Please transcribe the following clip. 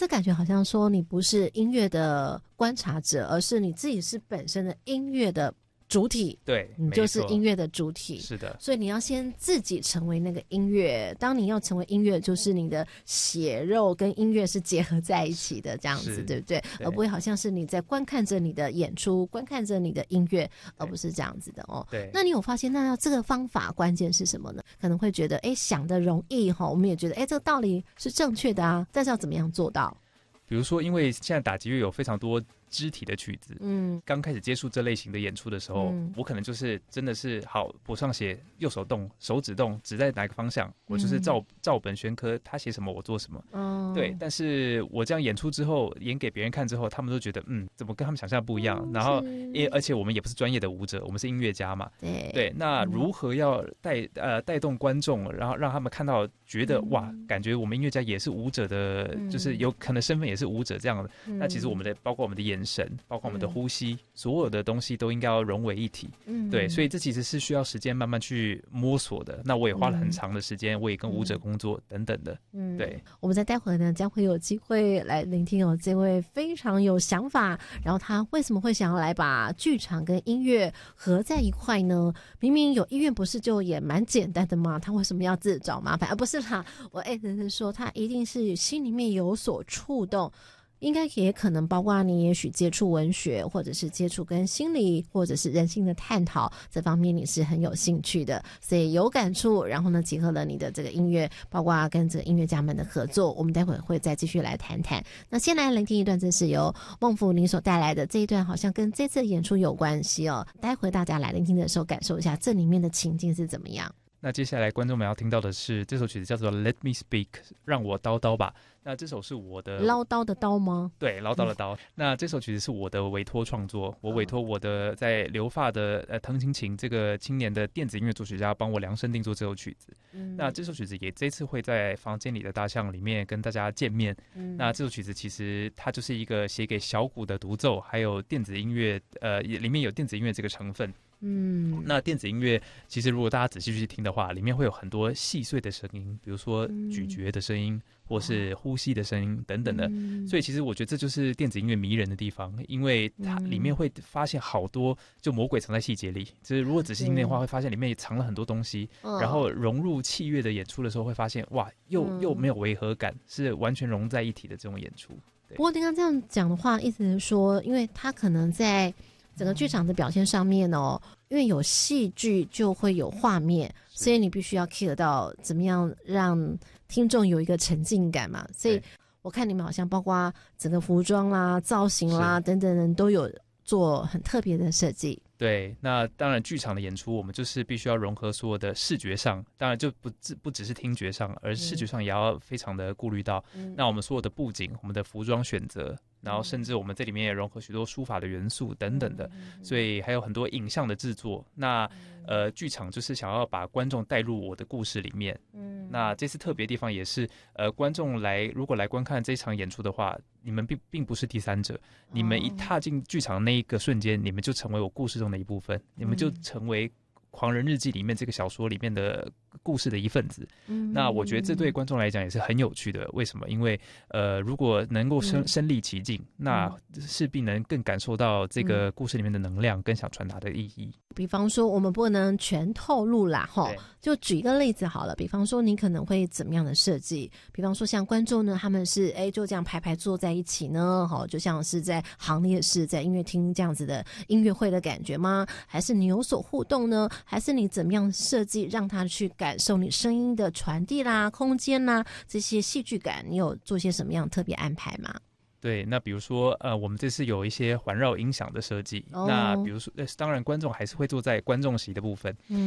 这感觉好像说你不是音乐的观察者，而是你自己是本身的音乐的主体， 对， 你就是音乐的主体， 是的， 所以你要先自己成为那个音乐。当你要成为音乐，就是你的血肉跟音乐是结合在一起的，这样子，对不对？而不会好像是你在观看着你的演出，观看着你的音乐，而不是这样子的哦。 对， 那你有发现，那这个方法关键是什么呢？可能会觉得，想的容易哈，我们也觉得，这个道理是正确的啊，但是要怎么样做到？ 比如说，因为现在打击乐有非常多肢体的曲子，刚开始接触这类型的演出的时候，我可能就是真的是好谱上写右手动手指动指在哪个方向，我就是照本宣科，他写什么我做什么，对。但是我这样演出之后，演给别人看之后，他们都觉得怎么跟他们想象不一样，然后而且我们也不是专业的舞者，我们是音乐家嘛，对。那如何要带动观众，然后让他们看到觉得哇，感觉我们音乐家也是舞者的，就是有可能身份也是舞者这样的，那其实我们的包括我们的眼神，包括我们的呼吸，所有的东西都应该要融为一体，对。所以这其实是需要时间慢慢去摸索的，那我也花了很长的时间，我也跟舞者工作等等的，对。 我们在待会呢将会有机会来聆听这位非常有想法，然后他为什么会想要来把剧场跟音乐合在一块呢？明明有音乐不是就也蛮简单的吗？他为什么要自找麻烦？不是啦，我是说他一定是心里面有所触动，应该也可能包括你也许接触文学，或者是接触跟心理或者是人性的探讨这方面你是很有兴趣的，所以有感触，然后呢结合了你的这个音乐，包括跟这个音乐家们的合作，我们待会会再继续来谈谈。那先来聆听一段，这是由孟福你所带来的这一段，好像跟这次的演出有关系哦。待会大家来聆听的时候感受一下这里面的情境是怎么样。 那接下来观众们要听到的是这首曲子叫做 Let Me Speak， 让我叨叨吧。那这首是我的唠叨的叨吗？ 对，唠叨的叨。那这首曲子是我的委托创作，我委托我的在留发的藤青晴这个青年的电子音乐作曲家帮我量身定做这首曲子。那这首曲子也这次会在房间里的大象里面跟大家见面。那这首曲子其实它就是一个写给小鼓的独奏，还有电子音乐，里面有电子音乐这个成分。那电子音乐其实如果大家仔细去听的话，里面会有很多细碎的声音，比如说咀嚼的声音，或是呼吸的声音等等的。所以其实我觉得这就是电子音乐迷人的地方，因为它里面会发现好多就魔鬼藏在细节里，就是如果仔细听的话，会发现里面也藏了很多东西，然后融入器乐的演出的时候会发现哇，又没有违和感，是完全融在一体的这种演出。 不过刚刚这样讲的话，意思是说，因为它可能在整个剧场的表现上面哦，因为有戏剧就会有画面，所以你必须要 care 到怎么样让听众有一个沉浸感嘛。所以我看你们好像包括整个服装啦、造型啦等等人都有做很特别的设计。 对，那当然剧场的演出我们就是必须要融合所有的视觉上，当然就不只是听觉上，而视觉上也要非常的顾虑到。那我们所有的布景，我们的服装选择，然后甚至我们这里面也融合许多书法的元素等等的，所以还有很多影像的制作。那剧场就是想要把观众带入我的故事里面。那这次特别地方也是观众如果来观看这场演出的话，你们并不是第三者，你们一踏进剧场那一个瞬间，你们就成为我故事中的一部分，你们就成为狂人日记里面这个小说里面的故事的一份子。那我觉得这对观众来讲也是很有趣的。为什么？因为如果能够身临其境，那势必能更感受到这个故事里面的能量跟想传达的意义。 比方说我们不能全透露啦就举一个例子好了，比方说你可能会怎么样的设计，比方说像观众呢，他们是就这样排坐在一起呢，就像是在行列式在音乐厅这样子的音乐会的感觉吗？还是你有所互动呢？还是你怎么样设计让他去感受你声音的传递啦、空间啦这些戏剧感，你有做些什么样特别安排吗？ 对，那比如说我们这次有一些环绕音响的设计，那比如说当然观众还是会坐在观众席的部分，